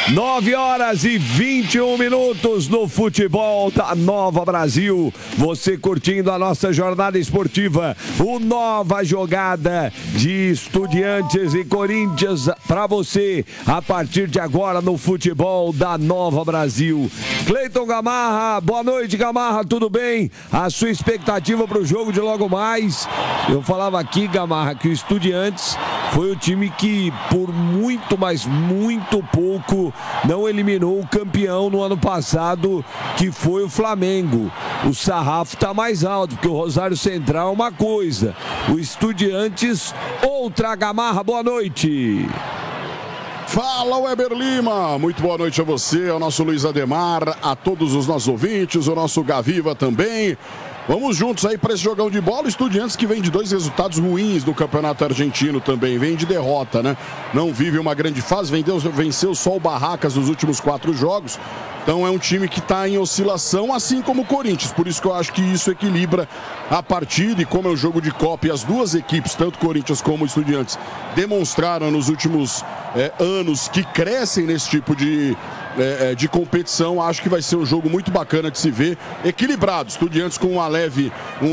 9h21 no futebol da Nova Brasil. Você curtindo a nossa jornada esportiva. O Nova Jogada de Estudiantes e Corinthians para você a partir de agora no futebol da Nova Brasil. Cleiton Gamarra, boa noite, Gamarra, tudo bem? A sua expectativa para o jogo de logo mais? Eu falava aqui, Gamarra, que o Estudiantes foi o time que por muito, mas muito pouco não eliminou o campeão no ano passado, que foi o Flamengo. O sarrafo está mais alto, porque o Rosário Central é uma coisa, o Estudiantes outra. Gamarra, boa noite. Fala, Weber Lima, muito boa noite a você, ao nosso Luiz Ademar, a todos os nossos ouvintes, o nosso Gaviva também. Vamos juntos aí para esse jogão de bola. Estudiantes que vem de 2 resultados ruins no Campeonato Argentino também. Vem de derrota, né? Não vive uma grande fase. Venceu só o Barracas nos últimos 4 jogos. Então é um time que está em oscilação, assim como o Corinthians. Por isso que eu acho que isso equilibra a partida. E como é um jogo de Copa e as duas equipes, tanto Corinthians como Estudiantes, demonstraram nos últimos anos que crescem nesse tipo de competição, acho que vai ser um jogo muito bacana de se ver, equilibrado. Estudiantes com um leve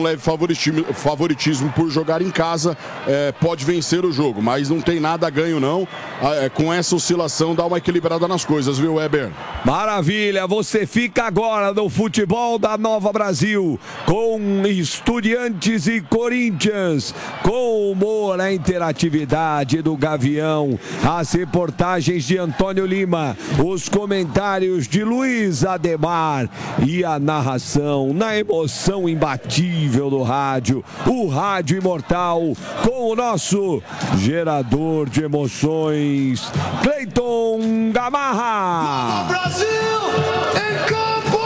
favoritismo por jogar em casa, pode vencer o jogo, mas não tem nada a ganho não. Com essa oscilação dá uma equilibrada nas coisas, viu, Weber? Maravilha, você fica agora no futebol da Nova Brasil com Estudiantes e Corinthians, com humor, a interatividade do Gavião, as reportagens de Antônio Lima, os comentários de Luiz Ademar e a narração na emoção imbatível do rádio, o rádio imortal, com o nosso gerador de emoções, Cleiton Gamarra. Nova Brasil em campo!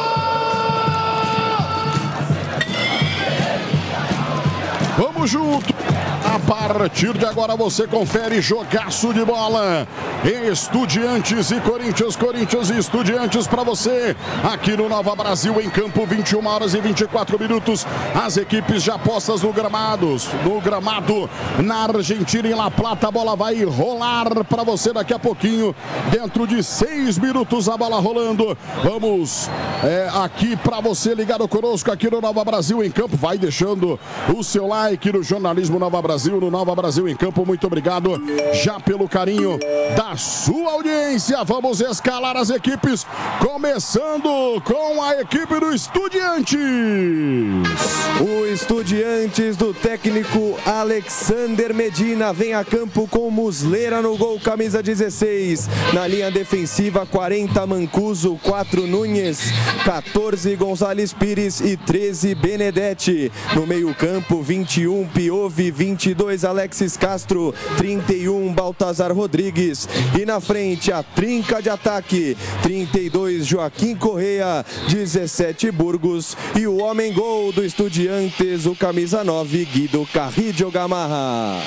Vamos junto! A partir de agora você confere jogaço de bola. Estudiantes e Corinthians, Corinthians e Estudiantes para você. Aqui no Nova Brasil em campo, 21h24. As equipes já postas no gramado na Argentina, em La Plata. A bola vai rolar para você daqui a pouquinho. Dentro de 6 minutos a bola rolando. Vamos aqui para você ligado conosco aqui no Nova Brasil em campo. Vai deixando o seu like no Jornalismo Nova Brasil, no Nova Brasil em campo. Muito obrigado já pelo carinho da sua audiência. Vamos escalar as equipes, começando com a equipe do Estudiantes. O Estudiantes do técnico Alexander Medina vem a campo com Muslera no gol, camisa 16. Na linha defensiva, 40 Mancuso, 4 Núñez, 14 Gonzalez Pires e 13 Benedetti. No meio campo, 21 Piove, 22 Alexis Castro, 31 Baltazar Rodrigues. E na frente a trinca de ataque, 32 Joaquim Correa, 17 Burgos e o homem gol do Estudiantes, o camisa 9 Guido Carrillo Gamarra.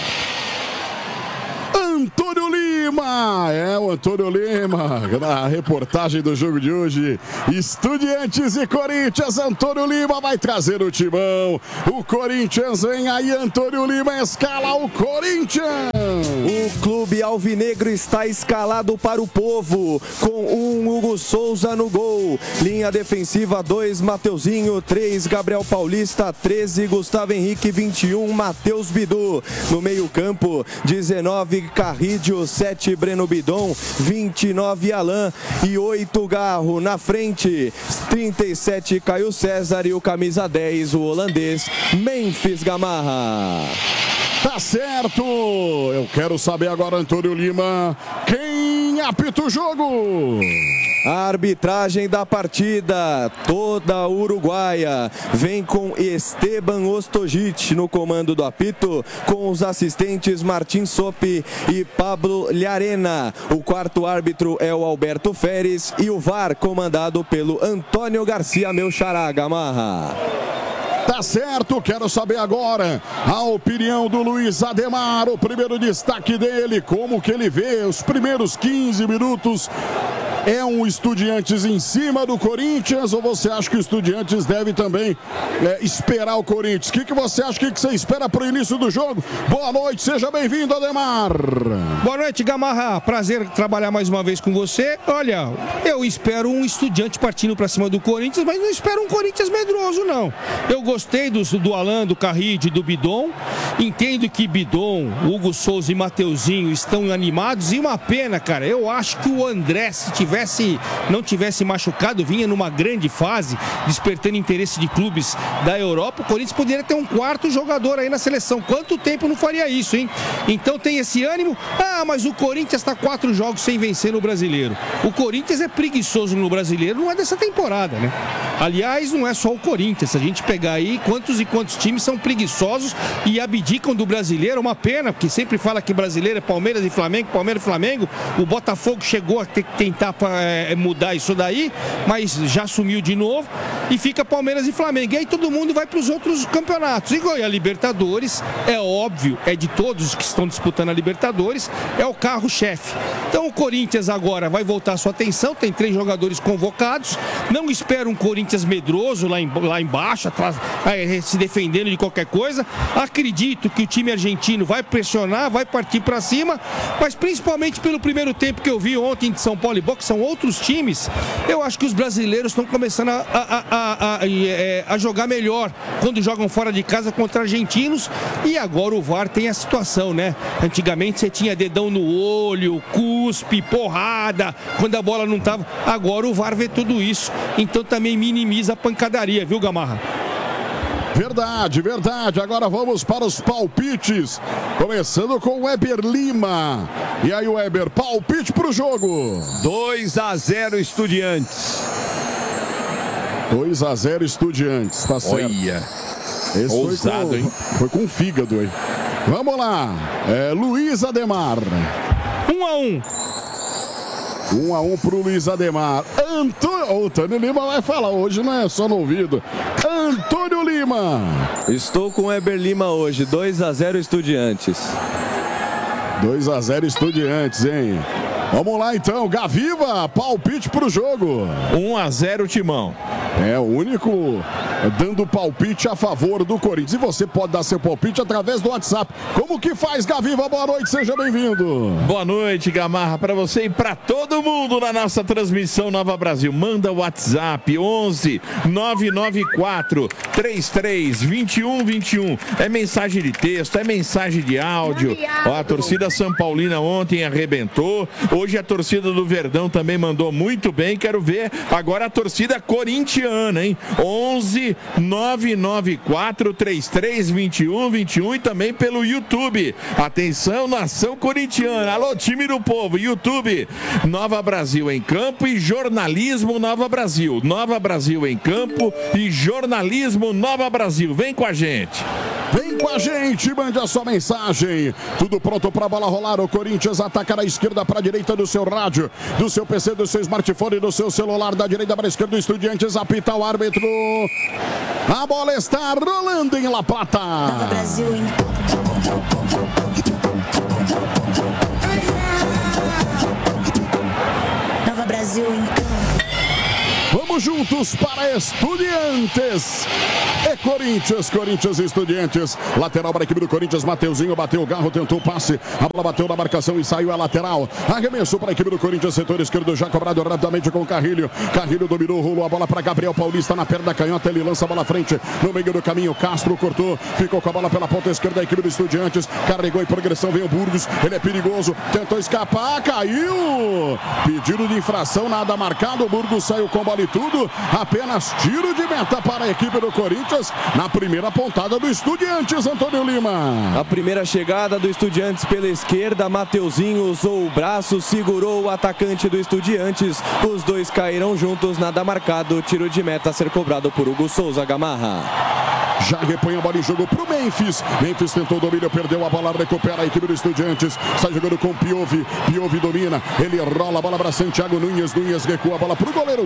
Antônio Lima, o Antônio Lima, na reportagem do jogo de hoje, Estudiantes e Corinthians. Antônio Lima vai trazer o timão, o Corinthians vem aí, Antônio Lima escala o Corinthians. O clube alvinegro está escalado para o povo, com 1 Hugo Souza no gol, linha defensiva 2 Mateuzinho, 3 Gabriel Paulista, 13 Gustavo Henrique, 21 Matheus Bidu. No meio campo, 19 Carrillo, 7 Breno Bidon, 29 Alain e 8 Garro. Na frente, 37 Caio César e o camisa 10, o holandês Memphis Gamarra. Tá certo! Eu quero saber agora, Antônio Lima, quem apita o jogo? A arbitragem da partida, toda uruguaia, vem com Esteban Ostojic no comando do apito, com os assistentes Martin Sopi e Pablo Llarena. O quarto árbitro é o Alberto Feres e o VAR comandado pelo Antônio Garcia, meu xará, Gamarra. Tá certo, quero saber agora a opinião do Luiz Ademar, o primeiro destaque dele, como que ele vê os primeiros 15 minutos É um Estudiantes em cima do Corinthians ou você acha que o Estudiantes deve também esperar o Corinthians? O que você acha? O que você espera para o início do jogo? Boa noite, seja bem-vindo, Ademar. Boa noite, Gamarra. Prazer trabalhar mais uma vez com você. Olha, eu espero um Estudiante partindo para cima do Corinthians, mas não espero um Corinthians medroso, não. Eu gostei do Alan, do Carride, do Bidon. Entendo que Bidon, Hugo Souza e Mateuzinho estão animados. E uma pena, cara. Eu acho que o André, se não tivesse machucado, vinha numa grande fase, despertando interesse de clubes da Europa. O Corinthians poderia ter um quarto jogador aí na seleção. Quanto tempo não faria isso, hein? Então tem esse ânimo. Ah, mas o Corinthians está 4 jogos sem vencer no Brasileiro. O Corinthians é preguiçoso no Brasileiro, não é dessa temporada, né? Aliás, não é só o Corinthians. Se a gente pegar aí, quantos e quantos times são preguiçosos e abdicam do Brasileiro. Uma pena, porque sempre fala que brasileiro é Palmeiras e Flamengo, Palmeiras e Flamengo. O Botafogo chegou a ter que tentar mudar isso daí, mas já sumiu de novo. E fica Palmeiras e Flamengo. E aí todo mundo vai para os outros campeonatos. E a Libertadores, é óbvio, é de todos os que estão disputando a Libertadores, é o carro-chefe. Então o Corinthians agora vai voltar a sua atenção, tem 3 jogadores convocados. Não espero um Corinthians medroso lá embaixo, atrás, se defendendo de qualquer coisa. Acredito que o time argentino vai pressionar, vai partir para cima, mas principalmente pelo primeiro tempo que eu vi ontem de São Paulo e Boca, são outros times. Eu acho que os brasileiros estão começando a jogar melhor quando jogam fora de casa contra argentinos. E agora o VAR tem a situação, né? Antigamente você tinha dedão no olho, cuspe, porrada, quando a bola não tava. Agora o VAR vê tudo isso, então também minimiza a pancadaria, viu, Gamarra? Verdade, verdade. Agora vamos para os palpites. Começando com o Weber Lima. E aí, Weber, palpite para o jogo. 2-0 Estudiantes. 2-0 Estudiantes, tá certo. Olha, esse ousado, hein? Foi com fígado, hein? Vamos lá. Luiz Ademar. 1-1. 1-1 pro Luiz Ademar. Antônio Lima vai falar hoje, não é só no ouvido. Antônio Lima. Estou com o Weber Lima hoje. 2-0 Estudiantes. 2-0 Estudiantes, hein? Vamos lá então, Gaviva, palpite pro jogo. 1-0 Timão. É o único dando palpite a favor do Corinthians. E você pode dar seu palpite através do WhatsApp. Como que faz, Gaviva? Boa noite, seja bem-vindo. Boa noite, Gamarra, para você e para todo mundo na nossa transmissão Nova Brasil. Manda o WhatsApp 11 994 33 21 21. É mensagem de texto, é mensagem de áudio. Ó, a torcida São Paulina ontem arrebentou. Hoje a torcida do Verdão também mandou muito bem. Quero ver agora a torcida corintiana, hein? 11 994 33 21 21 e também pelo YouTube. Atenção, nação corintiana. Alô, time do povo. YouTube, Nova Brasil em campo e jornalismo Nova Brasil. Nova Brasil em campo e jornalismo Nova Brasil. Vem com a gente. Vem com a gente, mande a sua mensagem. Tudo pronto para a bola rolar. O Corinthians ataca da esquerda para a direita do seu rádio, do seu PC, do seu smartphone, do seu celular, da direita para a esquerda do Estudiantes. Apita o árbitro. A bola está rolando em La Plata. Nova Brasil em Nova Brasil em campo. Vamos juntos para Estudiantes e Corinthians. Corinthians e Estudiantes. Lateral para a equipe do Corinthians. Mateuzinho bateu o garro, tentou o passe. A bola bateu na marcação e saiu a lateral. Arremessou para a equipe do Corinthians. Setor esquerdo já cobrado rapidamente com o Carrilho. Carrilho dominou, rolou a bola para Gabriel Paulista na perna da canhota. Ele lança a bola à frente no meio do caminho. Castro cortou, ficou com a bola pela ponta esquerda da equipe do Estudiantes. Carregou em progressão, veio o Burgos. Ele é perigoso, tentou escapar, caiu. Pedido de infração, nada marcado. O Burgos saiu com bola e tudo. Apenas tiro de meta para a equipe do Corinthians na primeira pontada do Estudiantes, Antônio Lima. A primeira chegada do Estudiantes pela esquerda, Mateuzinho usou o braço, segurou o atacante do Estudiantes. Os dois caíram juntos, nada marcado. Tiro de meta a ser cobrado por Hugo Souza, Gamarra. Já repõe a bola em jogo para o Memphis. Memphis tentou o domínio, perdeu a bola, recupera a equipe do Estudiantes. Sai jogando com Piovi. Piovi domina, ele rola a bola para Santiago Nunes. Nunes recua a bola para o goleiro Muslera.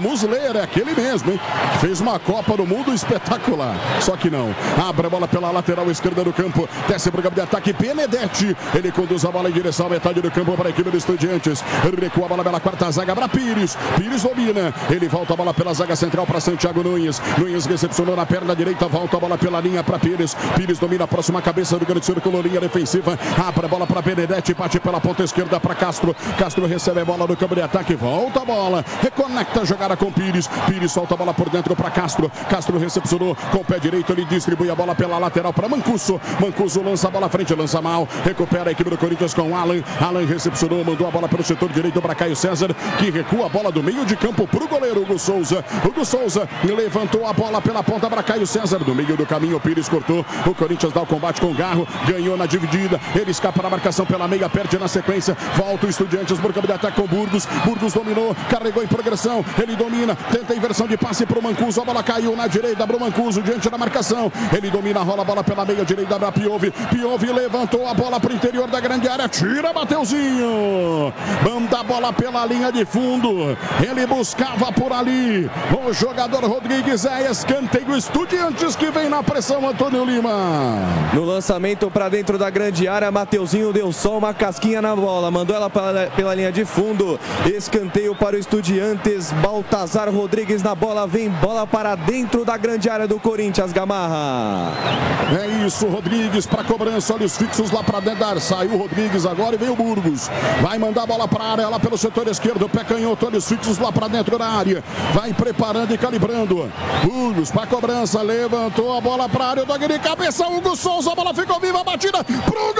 Cera, aquele mesmo, hein? Fez uma Copa do Mundo espetacular. Só que não. Abre a bola pela lateral esquerda do campo. Desce para o campo de ataque. Benedetti. Ele conduz a bola em direção à metade do campo para a equipe do Estudiantes. Recua a bola pela quarta zaga para Pires. Pires domina. Ele volta a bola pela zaga central para Santiago Nunes. Nunes recepcionou na perna direita. Volta a bola pela linha para Pires. Pires domina a próxima cabeça do grande círculo. Linha defensiva. Abre a bola para Benedetti. Bate pela ponta esquerda para Castro. Castro recebe a bola no campo de ataque. Volta a bola. Reconecta a jogada com Pires. Pires solta a bola por dentro para Castro. Castro recepcionou com o pé direito. Ele distribui a bola pela lateral para Mancuso. Mancuso lança a bola à frente. Lança mal. Recupera a equipe do Corinthians com Alan. Alan recepcionou. Mandou a bola pelo setor direito para Caio César, que recua a bola do meio de campo para o goleiro Hugo Souza. Hugo Souza levantou a bola pela ponta para Caio César. Do meio do caminho, o Pires cortou. O Corinthians dá o combate com o Garro. Ganhou na dividida. Ele escapa na marcação pela meia. Perde na sequência. Volta o Estudiantes por campo de ataque com Burgos. Burgos dominou. Carregou em progressão. Ele domina. Tenta a inversão de passe para o Mancuso. A bola caiu na direita para o Mancuso. Diante da marcação. Ele domina. Rola a bola pela meia direita para Piove. Piove levantou a bola para o interior da grande área. Tira, Mateuzinho. Manda a bola pela linha de fundo. Ele buscava por ali. O jogador Rodrigues é escanteio. Estudiantes que vem na pressão, Antônio Lima. No lançamento para dentro da grande área, Mateuzinho deu só uma casquinha na bola. Mandou ela pela linha de fundo. Escanteio para o Estudiantes. Baltazar Rodrigues na bola. Vem bola para dentro da grande área do Corinthians, Gamarra. É isso, Rodrigues para cobrança. Olhos fixos lá para dentro da área. Saiu o Rodrigues agora e veio o Burgos. Vai mandar a bola para a área, lá pelo setor esquerdo. Pé canhoto, olhos fixos lá para dentro da área. Vai preparando e calibrando. Burgos para cobrança. Levantou a bola para a área. O Dog de cabeça. Hugo Souza. A bola ficou viva. Batida pro